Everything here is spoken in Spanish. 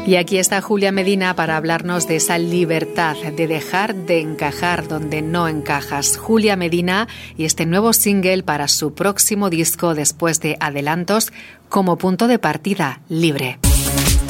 Y aquí está Julia Medina para hablarnos de esa libertad de dejar de encajar donde no encajas. Julia Medina y este nuevo single para su próximo disco después de adelantos, Como punto de partida, libre.